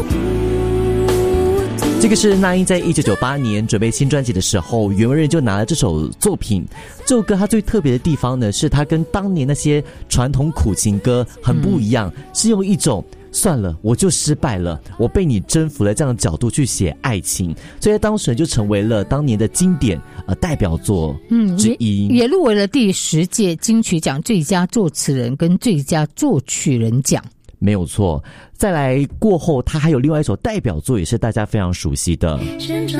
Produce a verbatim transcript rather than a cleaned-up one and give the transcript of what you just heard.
这个是那英在一九九八年准备新专辑的时候，袁惟仁就拿了这首作品。这首歌它最特别的地方呢，是它跟当年那些传统苦情歌很不一样，嗯、是用一种算了我就失败了，我被你征服了这样的角度去写爱情，所以当时就成为了当年的经典呃代表作之一， 嗯、也, 也入围了第十届金曲奖最佳作词人跟最佳作曲人奖。 没有错，再来过后他还有另外一首代表作也是大家非常熟悉的。旋转